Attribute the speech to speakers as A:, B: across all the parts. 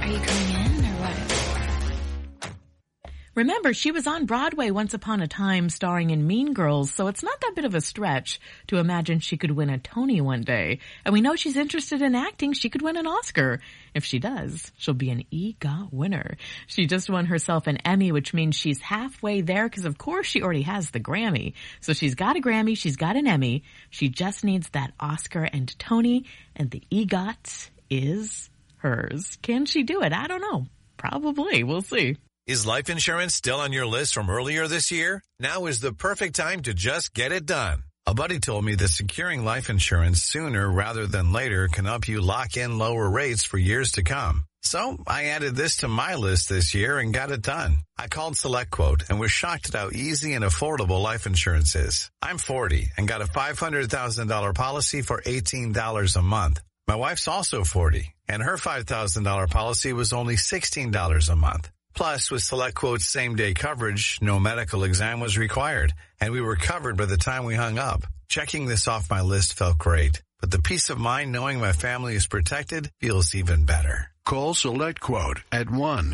A: Are you coming in or what?
B: Remember, she was on Broadway once upon a time starring in Mean Girls, so it's not that bit of a stretch to imagine she could win a Tony one day. And we know she's interested in acting. She could win an Oscar. If she does, she'll be an EGOT winner. She just won herself an Emmy, which means she's halfway there because, of course, she already has the Grammy. So she's got a Grammy, she's got an Emmy. She just needs that Oscar and Tony, and the EGOT is hers. Can she do it? I don't know. Probably. We'll see.
C: Is life insurance still on your list from earlier this year? Now is the perfect time to just get it done. A buddy told me that securing life insurance sooner rather than later can help you lock in lower rates for years to come. So I added this to my list this year and got it done. I called SelectQuote and was shocked at how easy and affordable life insurance is. I'm 40 and got a $500,000 policy for $18 a month. My wife's also 40 and her $5,000 policy was only $16 a month. Plus, with SelectQuote's same-day coverage, no medical exam was required, and we were covered by the time we hung up. Checking this off my list felt great, but the peace of mind knowing my family is protected feels even better.
D: Call SelectQuote at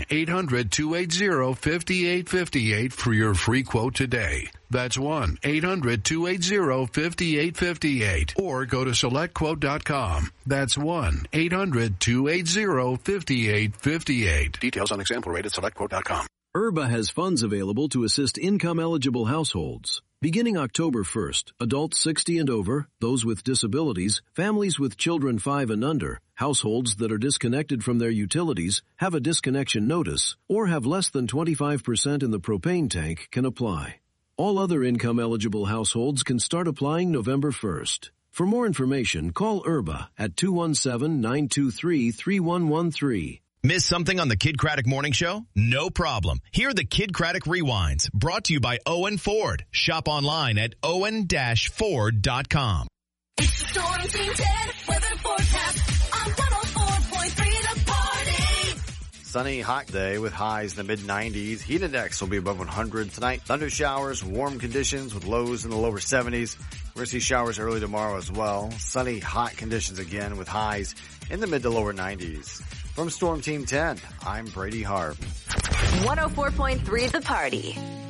D: 1-800-280-5858 for your free quote today. That's 1-800-280-5858. Or go to SelectQuote.com. That's 1-800-280-5858. Details on example rate at SelectQuote.com.
E: IRBA has funds available to assist income-eligible households. Beginning October 1st, adults 60 and over, those with disabilities, families with children 5 and under, households that are disconnected from their utilities, have a disconnection notice, or have less than 25% in the propane tank can apply. All other income-eligible households can start applying November 1st. For more information, call IRBA at 217-923-3113.
F: Miss something on the Kid Craddock Morning Show? No problem. Hear the Kid Craddock Rewinds, brought to you by Owen Ford. Shop online at owen-ford.com.
G: It's the Storm Team 10 weather forecast on 104.3 The Party.
H: Sunny, hot day with highs in the mid-90s. Heat index will be above 100 tonight. Thunder showers, warm conditions with lows in the lower 70s. We're going to see showers early tomorrow as well. Sunny, hot conditions again with highs in the mid to lower 90s. From Storm Team 10, I'm Brady Harp.
G: 104.3 The Party.